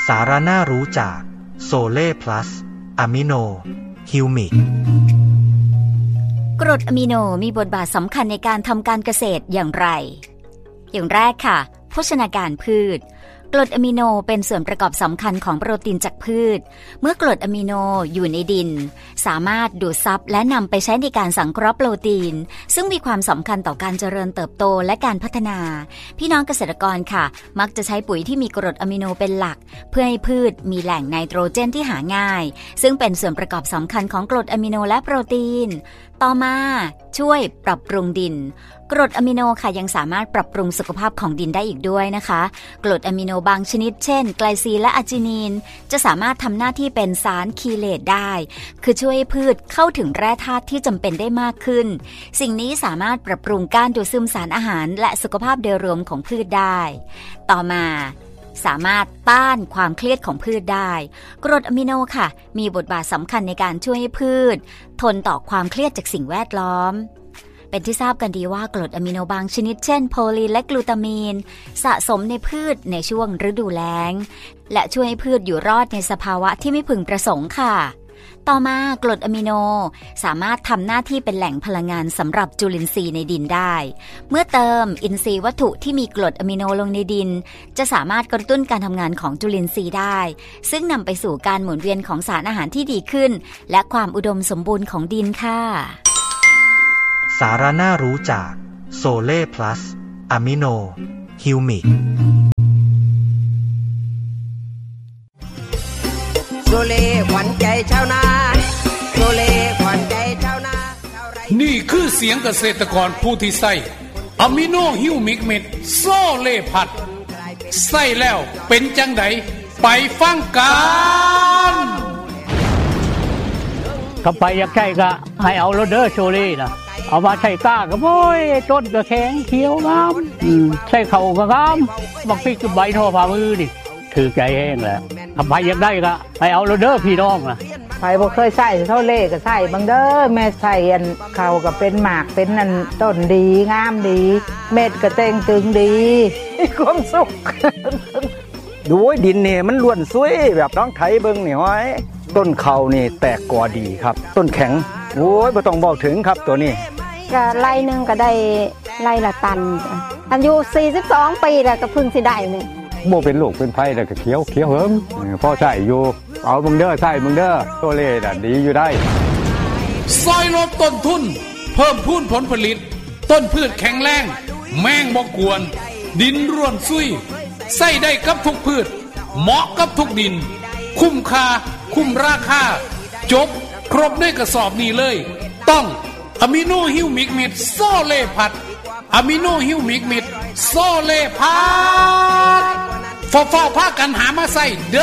สาระน่ารู้จากโซเล่พลัสอะมิโนฮิวมิกกรดอะมิโนมีบทบาทสำคัญในการทำการเกษตรอย่างไรอย่างแรกค่ะโภชนาการพืชกรดอะมิโนเป็นส่วนประกอบสำคัญของโปรตีนจากพืชเมื่อกรดอะมิโนอยู่ในดินสามารถดูดซับและนำไปใช้ในการสังเคราะห์โปรตีนซึ่งมีความสำคัญต่อการเจริญเติบโตและการพัฒนาพี่น้องเกษตรกรค่ะมักจะใช้ปุ๋ยที่มีกรดอะมิโนเป็นหลักเพื่อให้พืชมีแหล่งไนโตรเจนที่หาง่ายซึ่งเป็นส่วนประกอบสำคัญของกรดอะมิโนและโปรตีนต่อมาช่วยปรับปรุงดินกรดอะมิโนค่ะยังสามารถปรับปรุงสุขภาพของดินได้อีกด้วยนะคะกรดอะมิโนบางชนิดเช่นไกลซีนและอาร์จินีนจะสามารถทำหน้าที่เป็นสารคีเลตได้คือช่วยให้พืชเข้าถึงแร่ธาตุที่จำเป็นได้มากขึ้นสิ่งนี้สามารถปรับปรุงการดูดซึมสารอาหารและสุขภาพโดยรวมของพืชได้ต่อมาสามารถต้านความเครียดของพืชได้กรดอะมิโนค่ะมีบทบาทสำคัญในการช่วยให้พืชทนต่อความเครียดจากสิ่งแวดล้อมเป็นที่ทราบกันดีว่ากรดอะมิโนบางชนิดเช่นโพลีนและกลูตามีนสะสมในพืชในช่วงฤดูแล้งและช่วยให้พืชอยู่รอดในสภาวะที่ไม่พึงประสงค์ค่ะต่อมากรดอะมิโนสามารถทำหน้าที่เป็นแหล่งพลังงานสำหรับจุลินทรีย์ในดินได้เมื่อเติมอินทรีย์วัตถุที่มีกรดอะมิโนลงในดินจะสามารถกระตุ้นการทำงานของจุลินทรีย์ได้ซึ่งนำไปสู่การหมุนเวียนของสารอาหารที่ดีขึ้นและความอุดมสมบูรณ์ของดินค่ะสาระน่ารู้จากโซเล่พลัสอะมิโนฮิวมิกโซเล่ขวัญใจชาวนาโซเล่ขวัญใจชาวนานี่คือเสียงเกษตรกรผู้ที่ใส่อะมิโนฮิวมิกเม็ดโซเล่พัดใส่แล้วเป็นจังไดไปฟังกันก็ไปอยากใช้ก็ให้เอาโรเดอร์โชเล่นะเอามาใช้ก้าก็โอ้ยต้นก็แข็งเขียวงามใช้เข่าก็งามบักพริกกับใบทอฝ่ามือนี่ถือใจแห้งแหละทำไมอยากได้ก็ให้เอาโรเดอร์พี่น้องนะใครบ่เคยใส่เท่าเล่ก็ใส่บางเด้อแม่ใส่อันเขาก็เป็นหมากเป็นอันต้นดีงามดีเม็ดก็เต่งตึงดีความสุขดูดินนี่มันล้วนสวยแบบน้องไถเบิ่งนี่ห้อยต้นเขานี่แตกกอดีครับต้นแข็งโอ้ยบ่ต้องบอกถึงครับตัวนี้ก็ไร่นึงก็ได้ไร่ละตันอายุ42ปีแล้วก็เพิ่งสิได้นี่บ่เป็นโรคเป็นภัยแล้วก็เขียวเหิมพอใช้อยู่เอามึงเด้อใช้มึงเด้อโซเล่น่ะดีอยู่ได้ซอยลดต้นทุนเพิ่มพูนผลผลิตต้นพืชแข็งแรงแมงบ่กวนดินร่วนซุยใส่ได้กับทุกพืชเหมาะกับทุกดินคุ้มค่าคุ้มราคาจบครบในกระสอบนี้เลยต้องอะมิโนฮิวมิกเม็ดโซเล่พัดอะมิโนฮิวมิกเม็ดโซเล่พัดฟ้าพากันหามาใส่